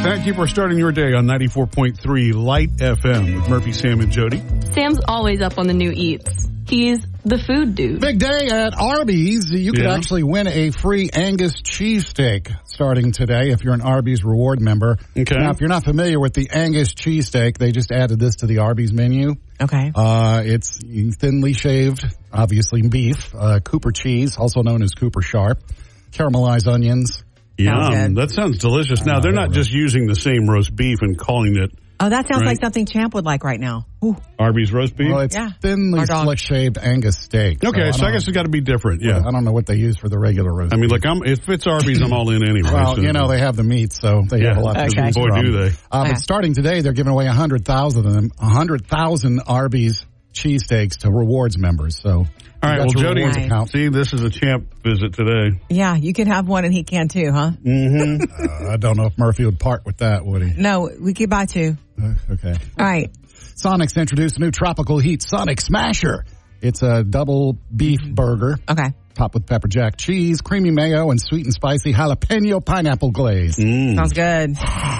Thank you for starting your day on 94.3 Light FM with Murphy, Sam, and Jody. Sam's always up on the new eats. He's the food dude. Big day at Arby's. You could actually win a free Angus cheesesteak starting today if you're an Arby's reward member. Okay. Now, if you're not familiar with the Angus cheesesteak, they just added this to the Arby's menu. Okay. It's thinly shaved, obviously beef, Cooper cheese, also known as Cooper Sharp, caramelized onions. Yum. That sounds delicious. Now, they're not just using the same roast beef and calling it. Oh, that sounds like something Champ would like right now. Ooh. Arby's roast beef? Well, it's thinly shaved Angus steak. Okay, so I guess it's got to be different, yeah. I don't know what they use for the regular roast I mean, beef. look, if it's Arby's, I'm all in anyway. Well, so. they have the meat, so they have a lot to choose from. Boy, do they. But starting today, they're giving away 100,000 of them, 100,000 Arby's cheesesteaks to rewards members. So, all right, well, Jody, see, this is a Champ visit today. Yeah, you can have one and he can too, huh? Mm-hmm. I don't know if Murphy would part with that, would he? No, we could buy two. Okay. All right. Sonic's introduced a new tropical heat Sonic Smasher. It's a double beef burger. Okay. Topped with pepper jack cheese, creamy mayo, and sweet and spicy jalapeno pineapple glaze. Sounds good.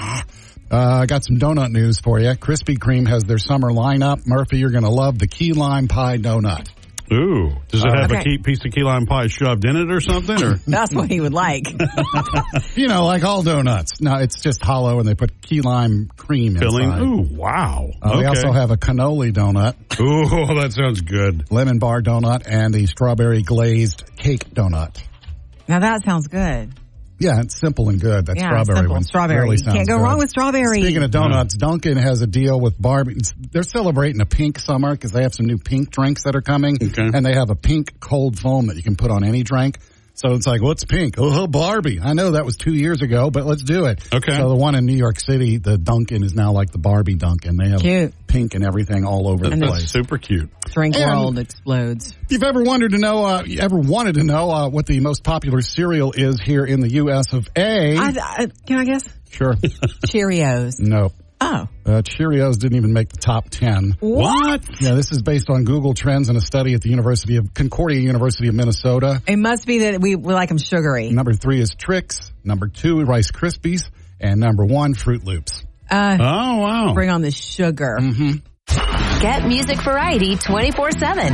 I got some donut news for you. Krispy Kreme has their summer lineup. Murphy, you're going to love the key lime pie donut. Ooh. Does it have a piece of key lime pie shoved in it or something? Or? That's what he would like. Like all donuts. No, it's just hollow, and they put key lime cream filling. Inside. Ooh, wow. They also have a cannoli donut. Ooh, that sounds good. Lemon bar donut and a strawberry glazed cake donut. Now that sounds good. Yeah, it's simple and good. That strawberry simple. one. Strawberry. Really you can't go wrong with strawberry. Speaking of donuts, Dunkin' has a deal with Barbie. They're celebrating a pink summer because they have some new pink drinks that are coming. Okay. And they have a pink cold foam that you can put on any drink. So it's like, what's pink? Oh, Barbie. I know that was 2 years ago, but let's do it. Okay. So the one in New York City, the Dunkin' is now like the Barbie Dunkin'. They have pink and everything all over the place. Super cute. Drink world explodes. If you've ever wanted to know, what the most popular cereal is here in the U.S. of A. Can I guess? Sure. Cheerios. No. Oh. Cheerios didn't even make the top 10. What? Yeah, this is based on Google Trends and a study at the Concordia University of Minnesota. It must be that we like them sugary. Number 3 is Trix. Number 2, Rice Krispies. And number 1, Fruit Loops. Oh, wow. Bring on the sugar. Mm-hmm. Get music variety 24/7